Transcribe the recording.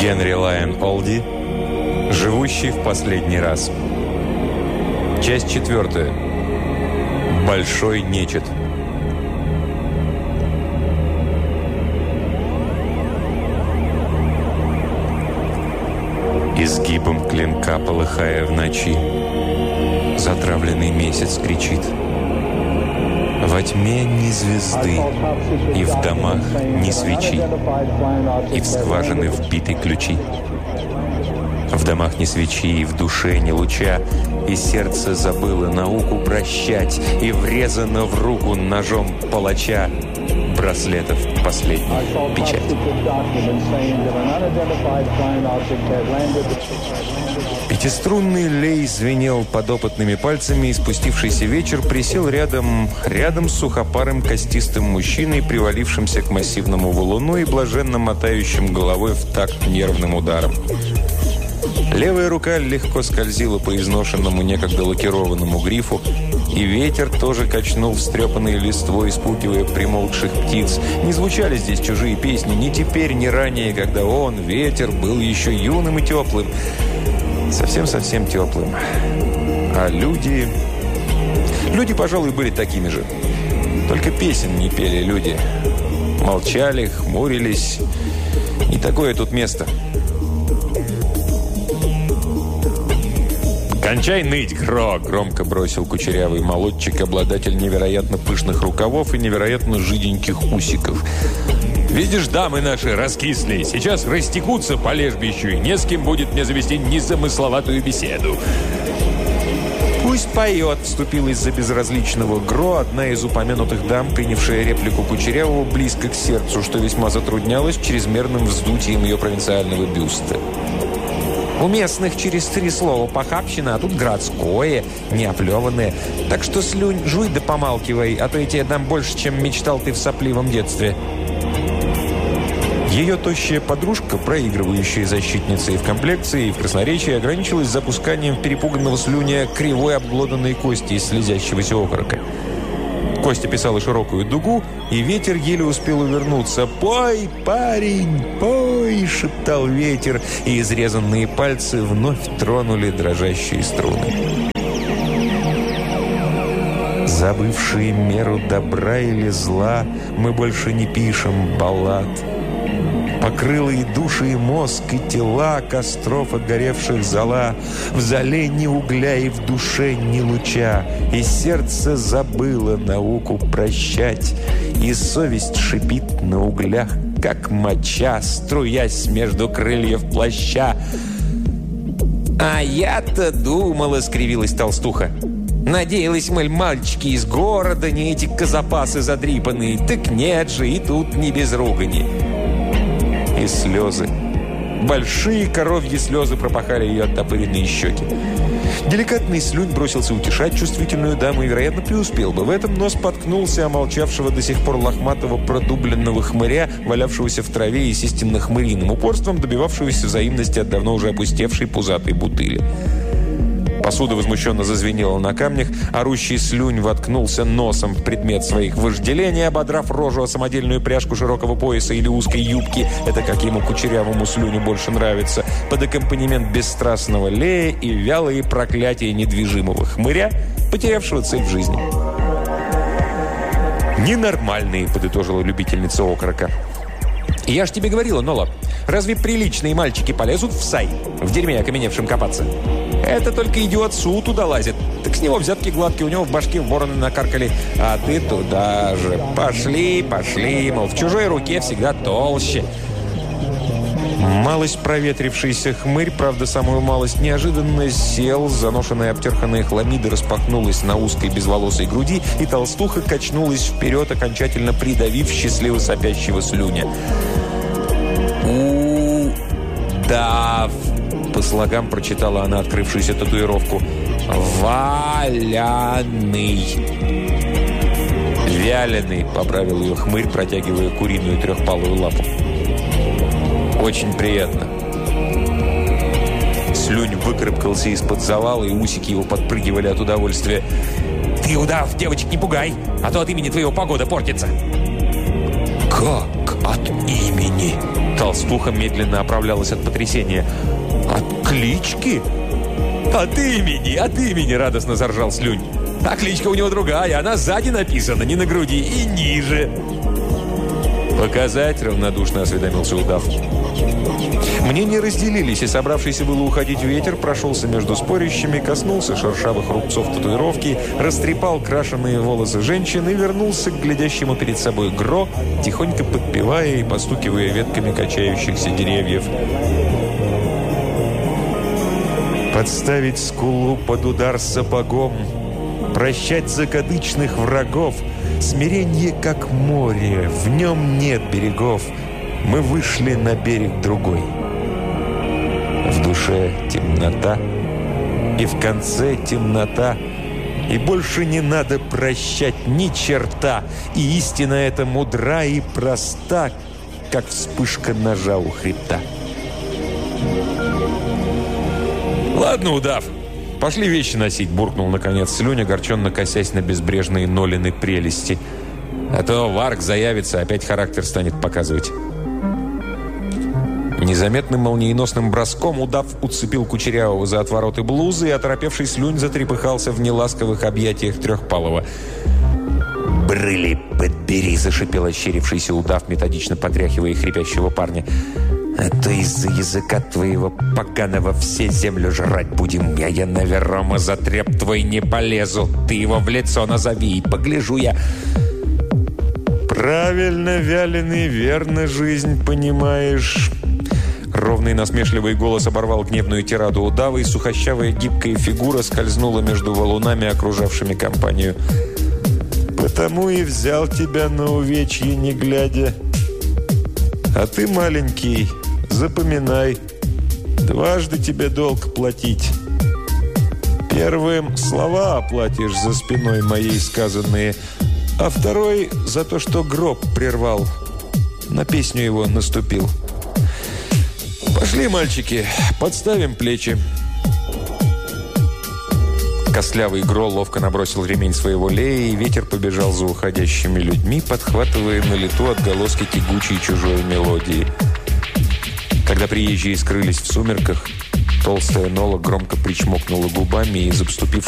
Генри Лайон Олди. Живущий в последний раз. Часть 4. Большой нечет. Изгибом клинка, полыхая в ночи, затравленный месяц кричит. Во тьме ни звезды, и в домах ни свечи, и в скважины вбиты ключи. В домах ни свечи, и в душе ни луча, и сердце забыло науку прощать, и врезано в руку ножом палача браслетов последняя печать. Пятиструнный лей звенел подопытными пальцами, и спустившийся вечер присел рядом с сухопарым костистым мужчиной, привалившимся к массивному валуну и блаженно мотающим головой в такт нервным ударом. Левая рука легко скользила по изношенному некогда лакированному грифу, и ветер тоже качнул встрепанной листвой, спугивая примолкших птиц. Не звучали здесь чужие песни ни теперь, ни ранее, когда он, ветер, был еще юным и теплым. Совсем-совсем теплым. А люди... Люди, пожалуй, были такими же. Только песен не пели люди. Молчали, хмурились. Не такое тут место. «Кончай ныть, Гро!» – громко бросил кучерявый молодчик, обладатель невероятно пышных рукавов и невероятно жиденьких усиков. «Видишь, дамы наши раскисли. Сейчас растекутся по лежбищу, и не с кем будет мне завести незамысловатую беседу». «Пусть поет», – вступила из-за безразличного Гро одна из упомянутых дам, принявшая реплику Кучерявого близко к сердцу, что весьма затруднялось чрезмерным вздутием ее провинциального бюста. «У местных через 3 слова похабщина, а тут городское, неоплеванное. Так что слюнь, жуй да помалкивай, а то я тебе дам больше, чем мечтал ты в сопливом детстве». Ее тощая подружка, проигрывающая защитница и в комплекции, и в красноречии, ограничилась запусканием перепуганного слюня кривой обглоданной кости из слезящегося окорока. Кость описала широкую дугу, и ветер еле успел увернуться. «Пой, парень, пой!» – шептал ветер, и изрезанные пальцы вновь тронули дрожащие струны. Забывшие меру добра или зла, мы больше не пишем баллад. Покрыла и души, и мозг, и тела костров отгоревших зола. В зале ни угля, и в душе ни луча, и сердце забыло науку прощать, и совесть шипит на углях, как моча, струясь между крыльев плаща. «А я-то думала», — скривилась толстуха. «Надеялась, мэль, мальчики из города, не эти козапасы задрипанные. Так нет же, и тут не без ругани». И слезы. Большие коровьи слезы пропахали ее оттопыренные щеки. Деликатный слюнь бросился утешать чувствительную даму и, вероятно, преуспел бы в этом, но споткнулся о молчавшего до сих пор лохматого продубленного хмыря, валявшегося в траве и с истинно хмыриным упорством, добивавшегося взаимности от давно уже опустевшей пузатой бутыли. Посуда возмущенно зазвенела на камнях, орущий слюнь воткнулся носом в предмет своих вожделений, ободрав рожу о самодельную пряжку широкого пояса или узкой юбки, это как ему кучерявому слюню больше нравится, под аккомпанемент бесстрастного лея и вялые проклятия недвижимого хмыря, потерявшего цель в жизни. «Ненормальные», — подытожила любительница окорока. «Я ж тебе говорила, Нола, разве приличные мальчики полезут в сай, в дерьме окаменевшем копаться? Это только идиот Су туда лазит. Так с него взятки гладкие, у него в башке вороны накаркали. А ты туда же. Пошли, мол, в чужой руке всегда толще». Малость проветрившийся хмырь, правда, самую малость неожиданно сел, заношенная обтерханная хламида распахнулась на узкой безволосой груди, и толстуха качнулась вперед, окончательно придавив счастливо сопящего слюня. «У-дав», по слогам прочитала она открывшуюся татуировку. «Валяный». «Вяленый», поправил ее хмырь, протягивая куриную трехпалую лапу. «Очень приятно». Слюнь выкарабкался из-под завала, и усики его подпрыгивали от удовольствия. «Ты, удав, девочек не пугай, а то от имени твоего погода портится». «Как от имени?» Толстуха медленно оправлялась от потрясения. «От клички?» «От имени!» – радостно заржал Слюнь. «А кличка у него другая, она сзади написана, не на груди, и ниже». «Показать?» – равнодушно осведомился удав. Мнения разделились, и собравшийся было уходить ветер прошелся между спорящими, коснулся шершавых рубцов татуировки, растрепал крашеные волосы женщин и вернулся к глядящему перед собой Гро, тихонько подпевая и постукивая ветками качающихся деревьев. Подставить скулу под удар сапогом, прощать закадычных врагов, смиренье как море, в нем нет берегов. Мы вышли на берег другой. В душе темнота, и в конце темнота, и больше не надо прощать ни черта, и истина эта мудра и проста, как вспышка ножа у хребта. «Ладно, удав, пошли вещи носить», – буркнул наконец Слюнь, огорченно косясь на безбрежные Нолины прелести. «А то Варг заявится, опять характер станет показывать». Незаметным молниеносным броском удав уцепил Кучерявого за отвороты блузы, и оторопевший Слюнь затрепыхался в неласковых объятиях Трехпалого. «Брыли, подбери!» – зашипел ощерившийся удав, методично потряхивая хрипящего парня. «А то из-за языка твоего поганого все землю жрать будем. Я на Верома за треп твой не полезу. Ты его в лицо назови, и погляжу я». «Правильно, вяленый, верно жизнь понимаешь». Ровный насмешливый голос оборвал гневную тираду удава, и сухощавая гибкая фигура скользнула между валунами, окружавшими компанию. «Потому и взял тебя на увечье, не глядя. А ты, маленький, запоминай, дважды тебе долг платить. Первым слова оплатишь за спиной моей сказанные, а второй за то, что гроб прервал, на песню его наступил. Пошли, мальчики, подставим плечи». Костлявый Гро ловко набросил ремень своего лея, и ветер побежал за уходящими людьми, подхватывая на лету отголоски тягучей чужой мелодии. Когда приезжие скрылись в сумерках, толстая Нола громко причмокнула губами и из обступивших